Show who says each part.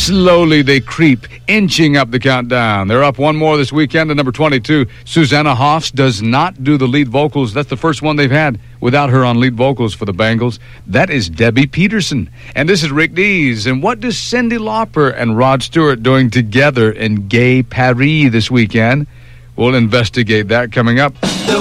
Speaker 1: Slowly they creep, inching up the countdown. They're up one more this weekend to number 22. Susanna Hoffs does not do the lead vocals. That's the first one they've had without her on lead vocals for the Bangles. That is Debbie Peterson. And this is Rick Dees. And what does Cyndi Lauper and Rod Stewart doing together in Gay Paris this weekend? We'll investigate that coming up.